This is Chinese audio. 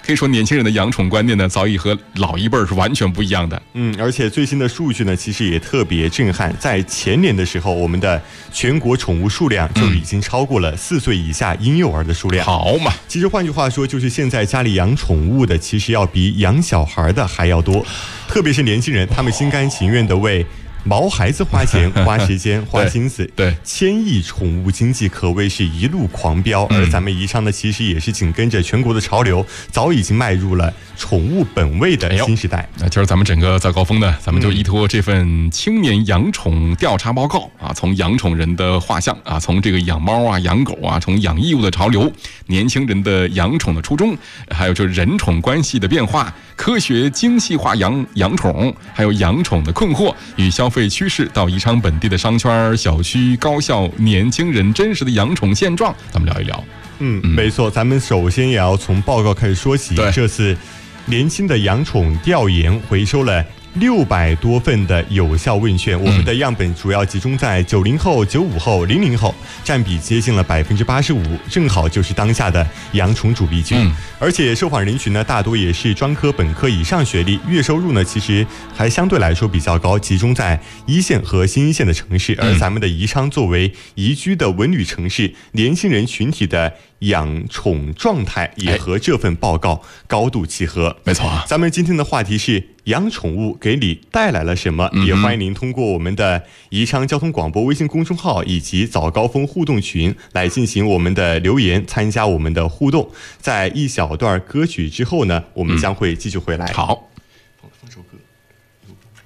可以说年轻人的养宠观念呢，早已和老一辈是完全不一样的。 而且最新的数据呢，其实也特别震撼。在前年的时候，我们的全国宠物数量就已经超过了4岁以下婴幼儿的数量。 好嘛， 其实换句话说，就是现在家里养宠物的，其实要比养小孩的还要多。特别是年轻人，他们心甘情愿地为毛孩子花钱、花时间、花心思， 对千亿宠物经济可谓是一路狂飙。而咱们宜昌呢，其实也是紧跟着全国的潮流，早已经迈入了宠物本位的新时代。 那今儿咱们整个早高峰呢，咱们就依托这份青年养宠调查报告啊，从养宠人的画像啊，从这个养猫啊、养狗啊，从养义务的潮流，年轻人的养宠的初衷，还有就是人宠关系的变化，科学精细化养宠，还有养宠的困惑与消费趋势，到宜昌本地的商圈、小区、高校、年轻人真实的养宠现状，咱们聊一聊。 没错，咱们首先也要从报告开始说起。这次年轻的养宠调研回收了600多份的有效问卷，我们的样本主要集中在90后、95后、00后，占比接近了85%，正好就是当下的养宠主力军。而且受访人群呢，大多也是专科、本科以上学历，月收入呢其实还相对来说比较高，集中在1线和新1线的城市。而咱们的宜昌作为宜居的文旅城市，年轻人群体的养宠状态也和这份报告高度契合。 没错啊， 咱们今天的话题是养宠物给你带来了什么？也欢迎您通过我们的宜昌交通广播微信公众号以及早高峰互动群来进行我们的留言，参加我们的互动。在一小段歌曲之后呢，我们将会继续回来。 好。